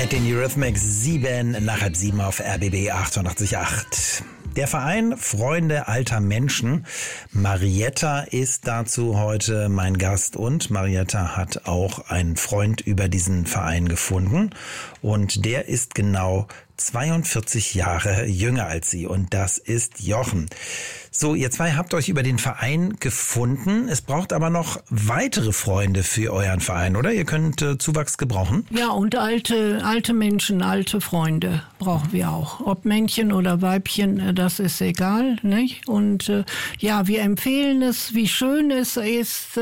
mit den Eurythmics 7:07 auf RBB 88.8. Der Verein Freunde alter Menschen. Marietta ist dazu heute mein Gast und Marietta hat auch einen Freund über diesen Verein gefunden und der ist genau 42 Jahre jünger als sie und das ist Jochen. So, ihr zwei habt euch über den Verein gefunden. Es braucht aber noch weitere Freunde für euren Verein, oder? Ihr könnt Zuwachs gebrauchen? Ja, und alte Menschen, alte Freunde brauchen wir auch. Ob Männchen oder Weibchen, das ist egal, nicht? Und ja, wir empfehlen es, wie schön es ist,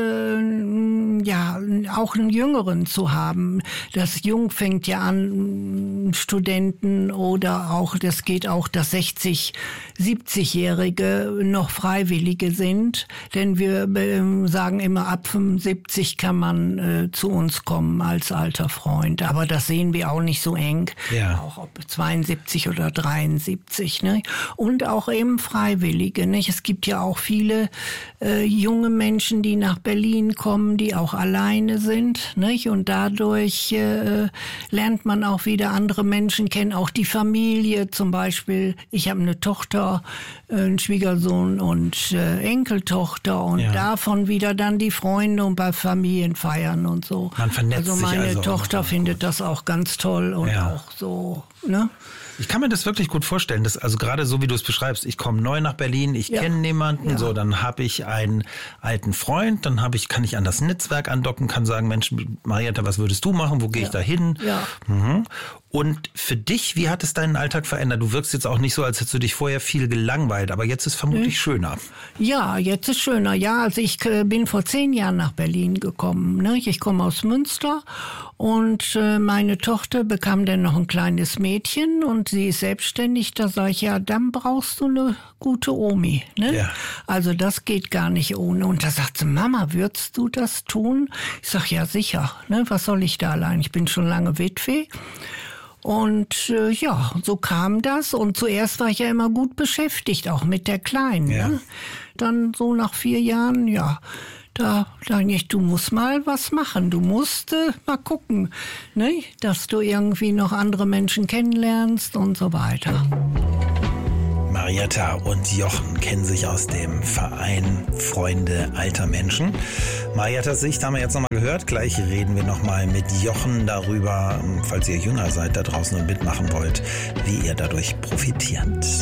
ja, auch einen Jüngeren zu haben. Das Jung fängt ja an, Studenten oder auch, das geht auch, dass 60, 70-Jährige noch Freiwillige sind, denn wir sagen immer, ab 75 kann man zu uns kommen als alter Freund, aber das sehen wir auch nicht so eng, ja. Auch ob 72 oder 73, ne? Und auch eben Freiwillige, nicht? Es gibt ja auch viele junge Menschen, die nach Berlin kommen, die auch alleine sind, nicht? Und dadurch lernt man auch wieder andere Menschen kennen, auch die Familie zum Beispiel. Ich habe eine Tochter, einen Schwiegersohn und Enkeltochter und davon wieder dann die Freunde und bei Familienfeiern und so. Man vernetzt also sich meine Tochter findet das auch ganz toll und auch so, ne? Ich kann mir das wirklich gut vorstellen, dass, also gerade so wie du es beschreibst, ich komme neu nach Berlin, ich kenne niemanden, so, dann habe ich einen alten Freund, dann kann ich an das Netzwerk andocken, kann sagen, Mensch, Marietta, was würdest du machen, wo gehe ich da hin? Ja. Mhm. Und für dich, wie hat es deinen Alltag verändert? Du wirkst jetzt auch nicht so, als hättest du dich vorher viel gelangweilt, aber jetzt ist vermutlich schöner. Ja, jetzt ist schöner. Ja, also ich bin vor 10 Jahren nach Berlin gekommen. Ne? Ich komme aus Münster und meine Tochter bekam dann noch ein kleines Mädchen und sie ist selbstständig. Da sage ich, ja, dann brauchst du eine gute Omi. Ne? Ja. Also das geht gar nicht ohne. Und da sagt sie, Mama, würdest du das tun? Ich sage, ja, sicher. Ne? Was soll ich da allein? Ich bin schon lange Witwe. Und ja, so kam das. Und zuerst war ich ja immer gut beschäftigt, auch mit der Kleinen. Ja. Ne? Dann so nach 4 Jahren, ja, da denke ich, du musst mal was machen. Du musst mal gucken, ne? Dass du irgendwie noch andere Menschen kennenlernst und so weiter. Marietta und Jochen kennen sich aus dem Verein Freunde alter Menschen. Mariettas Sicht haben wir jetzt nochmal gehört. Gleich reden wir nochmal mit Jochen darüber, falls ihr jünger seid da draußen und mitmachen wollt, wie ihr dadurch profitiert.